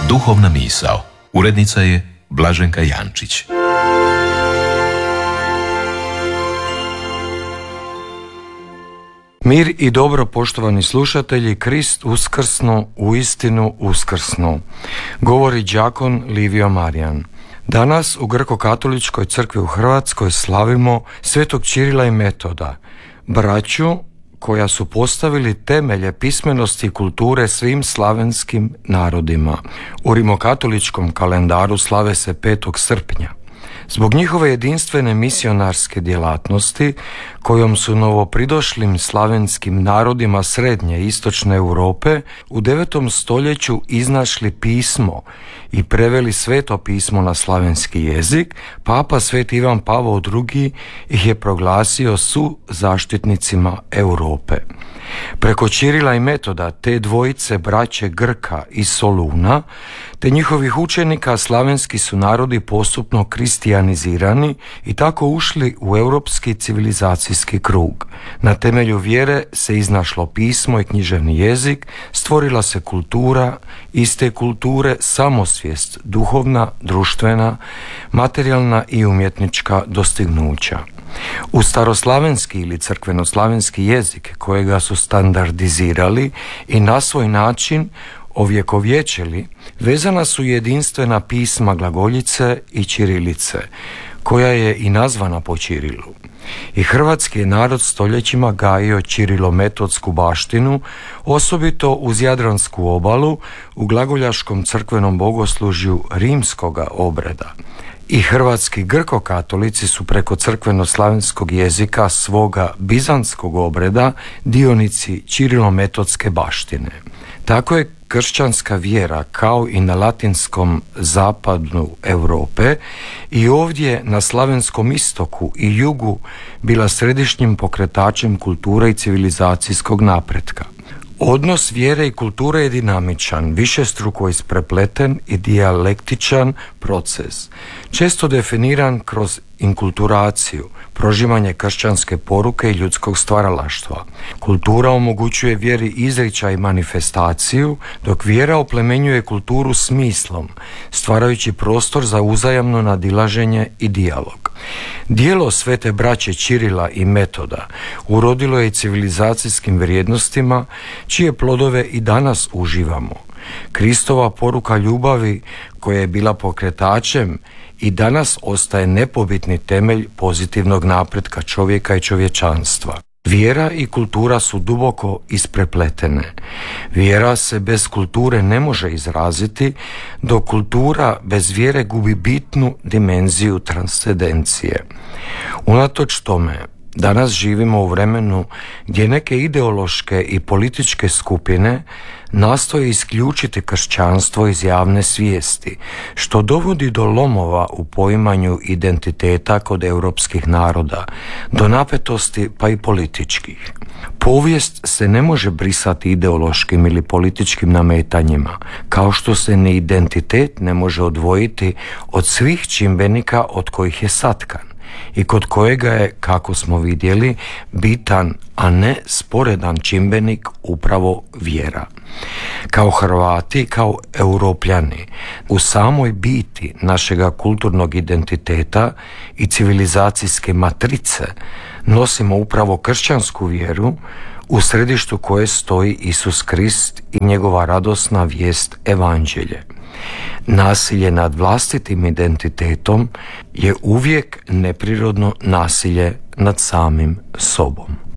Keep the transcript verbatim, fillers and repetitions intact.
Duhovna misao. Urednica je Blaženka Jančić. Mir i dobro, poštovani slušatelji, Krist uskrsnu, uistinu uskrsnu, govori đakon Livio Marijan. Danas u Grko-katoličkoj crkvi u Hrvatskoj slavimo svetog Ćirila i Metoda, braću koja su postavili temelje pismenosti i kulture svim slavenskim narodima. U rimokatoličkom kalendaru slave se petog srpnja. Zbog njihove jedinstvene misionarske djelatnosti, kojom su novopridošlim slavenskim narodima srednje i istočne Europe u devetom stoljeću iznašli pismo i preveli sveto pismo na slavenski jezik, Papa Sveti Ivan Pavao drugi ih je proglasio su zaštitnicima Europe. Preko Ćirila i Metoda, te dvojice braće Grka i Soluna, te njihovih učenika, slavenski su narodi postupno kristijanizirani i tako ušli u europski civilizacijski krug. Na temelju vjere se iznašlo pismo i književni jezik, stvorila se kultura, iste kulture samosvijest, duhovna, društvena, materijalna i umjetnička dostignuća. U staroslavenski ili crkvenoslavenski jezik, kojega su standardizirali i na svoj način ovjekovječili, vezana su jedinstvena pisma glagoljice i ćirilice, koja je i nazvana po Ćirilu. I hrvatski je narod stoljećima gajio ćirilometodsku baštinu, osobito uz Jadransku obalu u glagoljaškom crkvenom bogoslužju rimskoga obreda. I hrvatski grko-katolici su preko crkveno-slavenskog jezika svoga bizantskog obreda dionici ćirilometodske baštine. Tako je kršćanska vjera, kao i na latinskom zapadu Europe, i ovdje na slavenskom istoku i jugu bila središnjim pokretačem kulture i civilizacijskog napretka. Odnos vjere i kulture je dinamičan, višestruko isprepleten i dijalektičan proces, često definiran kroz inkulturaciju, prožimanje kršćanske poruke i ljudskog stvaralaštva. Kultura omogućuje vjeri izričaj i manifestaciju, dok vjera oplemenjuje kulturu smislom, stvarajući prostor za uzajamno nadilaženje i dijalog. Dijelo svete braće Ćirila i Metoda urodilo je i civilizacijskim vrijednostima, čije plodove i danas uživamo. Kristova poruka ljubavi, koja je bila pokretačem, i danas ostaje nepobitni temelj pozitivnog napretka čovjeka i čovječanstva. Vjera i kultura su duboko isprepletene. Vjera se bez kulture ne može izraziti, dok kultura bez vjere gubi bitnu dimenziju transcendencije. Unatoč tome, danas živimo u vremenu gdje neke ideološke i političke skupine nastoje isključiti kršćanstvo iz javne svijesti, što dovodi do lomova u poimanju identiteta kod europskih naroda, do napetosti pa i političkih. Povijest se ne može brisati ideološkim ili političkim nametanjima, kao što se ni identitet ne može odvojiti od svih čimbenika od kojih je satkan i kod kojega je, kako smo vidjeli, bitan, a ne sporedan čimbenik upravo vjera. Kao Hrvati, kao Europljani, u samoj biti našega kulturnog identiteta i civilizacijske matrice nosimo upravo kršćansku vjeru, u središtu koje stoji Isus Krist i njegova radosna vijest Evanđelje. Nasilje nad vlastitim identitetom je uvijek neprirodno nasilje nad samim sobom.